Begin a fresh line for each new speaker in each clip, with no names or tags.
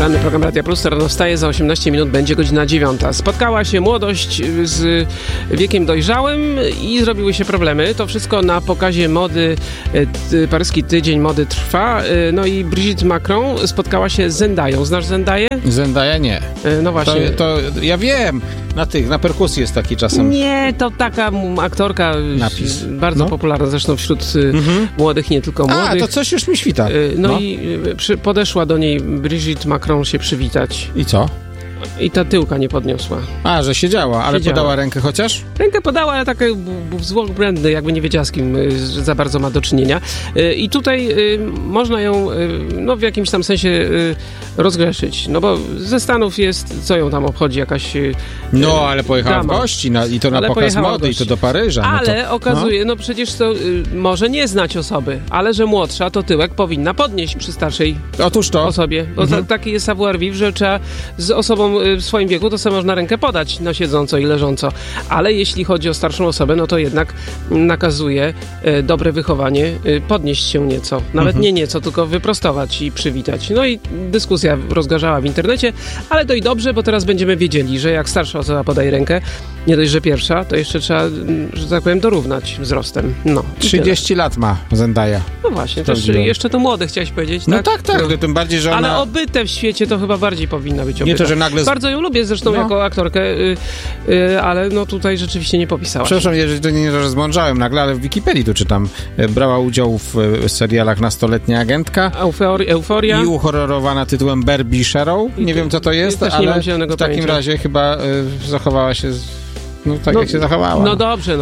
Poranny program Radia Plus. Rano wstaje, za 18 minut będzie godzina 9. Spotkała się młodość z wiekiem dojrzałym i zrobiły się problemy. To wszystko na pokazie mody. Paryski tydzień mody trwa. No i Brigitte Macron spotkała się z Zendają. Znasz Zendaję?
Zendaya nie.
No właśnie.
To ja wiem. Na perkusji jest taki czasem.
Nie, to taka aktorka
napis.
Bardzo popularna zresztą wśród młodych, nie tylko młodych.
A, to coś już mi świta.
No i podeszła do niej Brigitte Macron się przywitać.
I co?
I ta tyłka nie podniosła.
A, że siedziała, ale podała rękę chociaż?
Rękę podała, ale taki wzłok błędny, jakby nie wiedziała, z kim za bardzo ma do czynienia. I tutaj można ją w jakimś tam sensie rozgrzeszyć. No bo ze Stanów jest, co ją tam obchodzi, jakaś
ale pojechała w gości i to na pokaz mody i to do Paryża.
Ale okazuje, przecież to może nie znać osoby, ale że młodsza, to tyłek powinna podnieść przy starszej osobie. Bo taki jest savoir vivre, że trzeba z osobą w swoim wieku, to sobie można rękę podać na siedząco i leżąco. Ale jeśli chodzi o starszą osobę, no to jednak nakazuje dobre wychowanie podnieść się nieco. Nawet nie nieco, tylko wyprostować i przywitać. No i dyskusja rozgorzała w internecie, ale to i dobrze, bo teraz będziemy wiedzieli, że jak starsza osoba podaje rękę, nie dość, że pierwsza, to jeszcze trzeba, że tak powiem, dorównać wzrostem.
30 lat ma Zendaya.
No właśnie, też jeszcze to młode chciałeś powiedzieć, tak?
No tak, tym bardziej, że ona...
Ale obyte w świecie to chyba bardziej powinna być obyta.
Nie to, że nagle...
Bardzo ją lubię zresztą jako aktorkę, ale tutaj rzeczywiście nie popisała.
Przepraszam, jeżeli to nie, że zmądrzałem nagle, ale w Wikipedii tu czytam. Brała udział w serialach Nastoletnia agentka.
Euforia.
I uhorrorowana tytułem Barbie Sherrow. Nie wiem, co to jest, ale w takim razie chyba zachowała się... jak się zachowała.
No dobrze.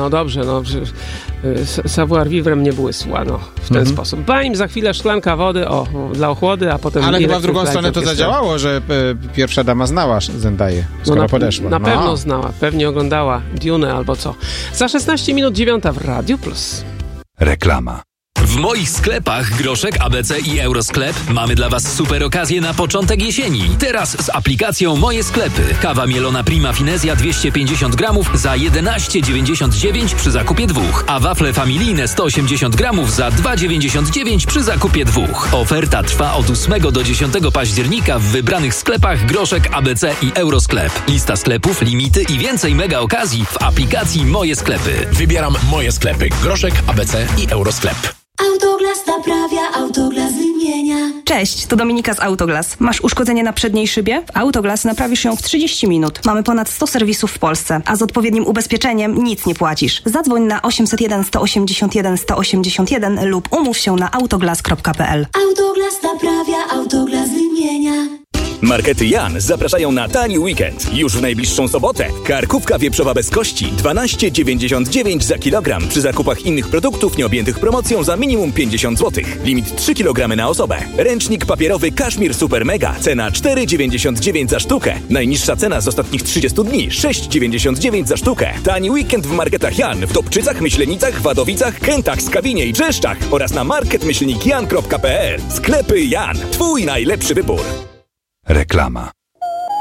Savoir vivre mnie błysła, w ten sposób. Im za chwilę szklanka wody, dla ochłody, a potem...
Ale chyba w drugą stronę to zadziałało, że pierwsza dama znała Zendayę, skoro podeszła.
Na pewno znała, pewnie oglądała Dune albo co. Za 16 minut 9 w Radiu Plus.
Reklama. W moich sklepach Groszek, ABC i Eurosklep mamy dla Was super okazje na początek jesieni. Teraz z aplikacją Moje Sklepy. Kawa mielona Prima Finezja 250 gramów za 11,99 przy zakupie 2, a wafle familijne 180 gramów za 2,99 przy zakupie 2. Oferta trwa od 8 do 10 października w wybranych sklepach Groszek, ABC i Eurosklep. Lista sklepów, limity i więcej mega okazji w aplikacji Moje Sklepy.
Wybieram Moje Sklepy. Groszek, ABC i Eurosklep.
Autoglas naprawia, Autoglas wymienia.
Cześć, to Dominika z Autoglas. Masz uszkodzenie na przedniej szybie? W Autoglas naprawisz ją w 30 minut. Mamy ponad 100 serwisów w Polsce, a z odpowiednim ubezpieczeniem nic nie płacisz. Zadzwoń na 801 181 181 lub umów się na autoglas.pl.
Autoglas naprawia, Autoglas wymienia.
Markety Jan zapraszają na tani weekend. Już w najbliższą sobotę. Karkówka wieprzowa bez kości 12,99 za kilogram. Przy zakupach innych produktów nieobjętych promocją za minimum 50 zł. Limit 3 kg na osobę. Ręcznik papierowy Kaszmir Super Mega. Cena 4,99 za sztukę. Najniższa cena z ostatnich 30 dni 6,99 za sztukę. Tani weekend w Marketach Jan w Dobczycach, Myślenicach, Wadowicach, Kętach, Skawinie i Brzeszczach oraz na market-jan.pl. Sklepy Jan. Twój najlepszy wybór.
Reklama.